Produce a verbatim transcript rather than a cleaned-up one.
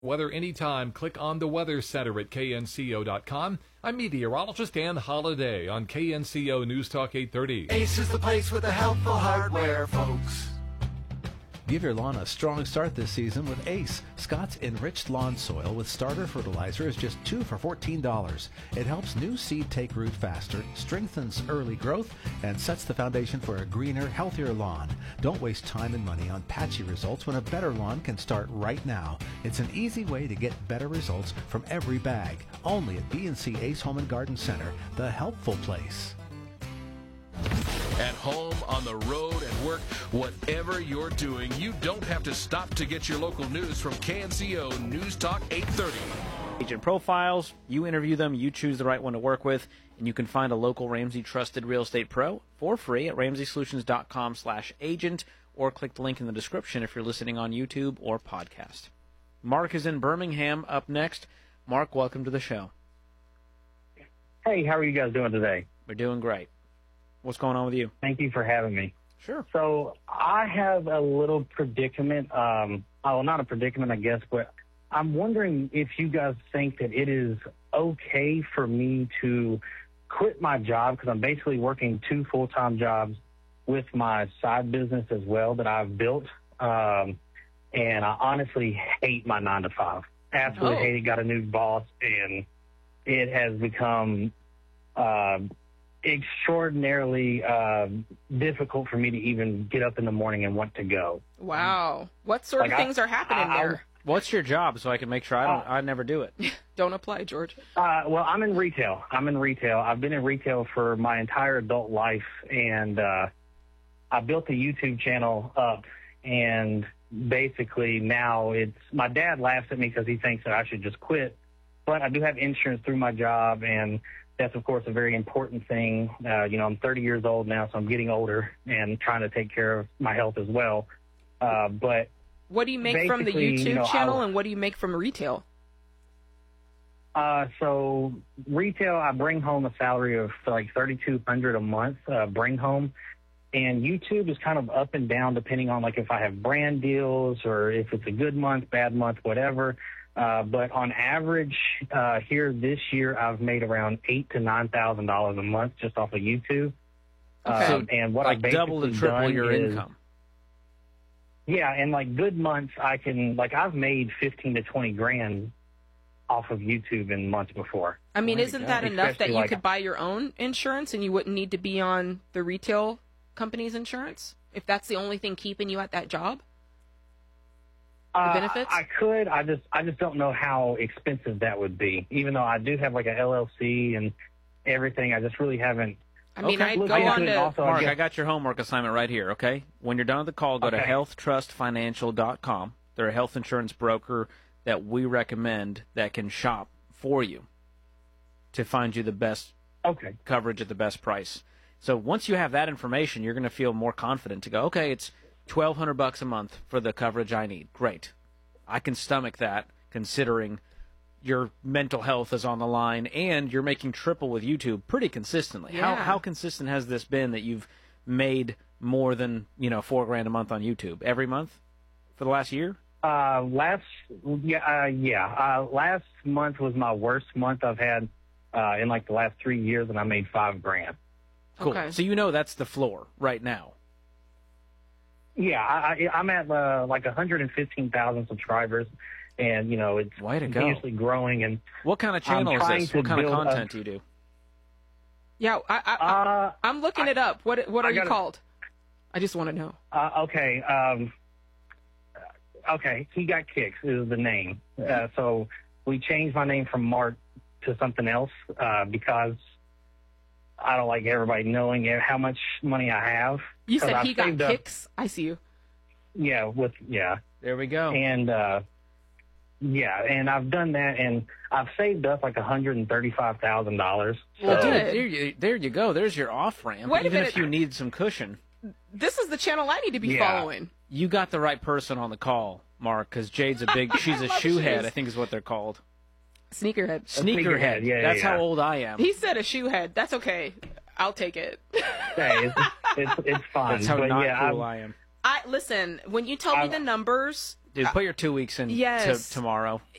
Weather anytime. Click on the Weather Center at K N C O dot com. I'm meteorologist Ann Holiday on K N C O News Talk eight thirty. Ace is the place with the helpful hardware, folks. Give your lawn a strong start this season with Ace. Scott's Enriched Lawn Soil with starter fertilizer is just two for fourteen dollars. It helps new seed take root faster, strengthens early growth, and sets the foundation for a greener, healthier lawn. Don't waste time and money on patchy results when a better lawn can start right now. It's an easy way to get better results from every bag. Only at B and C Ace Home and Garden Center, the helpful place. At home, on the road, at work, whatever you're doing, you don't have to stop to get your local news from K N C O News Talk eight thirty. Agent profiles, you interview them, you choose the right one to work with, and you can find a local Ramsey Trusted Real Estate Pro for free at ramsey solutions dot com slash agent, or click the link in the description if you're listening on YouTube or podcast. Mark is in Birmingham up next. Mark, welcome to the show. Hey, how are you guys doing today? We're doing great. What's going on with you? Thank you for having me. Sure. So I have a little predicament. Um, oh, not a predicament, I guess, but I'm wondering if you guys think that it is okay for me to quit my job, because I'm basically working two full-time jobs with my side business as well that I've built. Um, and I honestly hate my nine to five. Absolutely Oh. hate it. Got a new boss, and it has become uh, extraordinarily uh, difficult for me to even get up in the morning and want to go. Wow. What sort Like of I- things are happening I- I- there? What's your job so I can make sure I don't Uh, I never do it? Don't apply, George. Uh, well, I'm in retail. I'm in retail. I've been in retail for my entire adult life, and uh, I built a YouTube channel up, and basically now it's my dad laughs at me because he thinks that I should just quit, but I do have insurance through my job, and that's, of course, a very important thing. Uh, you know, I'm thirty years old now, so I'm getting older and trying to take care of my health as well. Uh, but What do you make from the basically, YouTube you know, channel, I'll- and what do you make from retail? Uh, so retail, I bring home a salary of like thirty-two hundred dollars a month, uh, bring home. And YouTube is kind of up and down depending on like if I have brand deals or if it's a good month, bad month, whatever. Uh, but on average, uh, here this year, I've made around eight to nine thousand dollars a month just off of YouTube. Okay. Um, and what like I've basically double to triple done your is, income. Yeah, and like good months, I can like I've made fifteen to twenty grand off of YouTube in months before. I mean, Way to isn't go. that enough that Especially you like- could buy your own insurance and you wouldn't need to be on the retail company's insurance? If that's the only thing keeping you at that job? Uh, benefits? I could. I just I just don't know how expensive that would be. Even though I do have like a L L C and everything, I just really haven't. I mean, Okay. I'd Look go into on it to... also. Mark, guess- I got your homework assignment right here, okay? When you're done with the call, go to Okay. health trust financial dot com. They're a health insurance broker that we recommend that can shop for you to find you the best Okay. coverage at the best price. So once you have that information, you're going to feel more confident to go, okay, it's twelve hundred bucks a month for the coverage I need. Great. I can stomach that considering your mental health is on the line and you're making triple with YouTube pretty consistently. How Yeah. how consistent has this been that you've made more than, you know, four grand a month on YouTube every month for the last year? Uh, last yeah uh, yeah uh, last month was my worst month I've had uh, in like the last three years, and I made five grand. Cool. Okay. So you know that's the floor right now. Yeah, I, I, I'm at uh, like one hundred fifteen thousand subscribers, and you know it's Way to go. continuously growing. And What kind of I'm channel is trying this? to What kind of build up- content do you do? Yeah, I, I, I, uh, I'm looking it up. What What are I you gotta- called? I just want to know. Uh, okay. Um, okay. He Got Kicks is the name. Uh, so we changed my name from Mark to something else uh, because I don't like everybody knowing how much money I have. You 'Cause said I've he got saved up- kicks? I see you. Yeah. With yeah. There we go. And uh, yeah, and I've done that, and I've saved up like one hundred and thirty-five thousand dollars. Well, So- dude, there you, there you go. There's your off ramp. Wait a Even minute. if you need some cushion, This is the channel I need to be Yeah. following. you got the right person on the call, Mark. Because Jade's a big. She's a love shoehead. shoes. I think is what they're called. Sneakerhead. Sneakerhead. sneakerhead, yeah, That's yeah. how old I am. He said a shoe head. That's okay. I'll take it. Hey, it's, it's it's fine. That's how but not yeah, cool I've- I am. I listen, when you tell me I've- the numbers, Dude, put your two weeks in Yes. to tomorrow.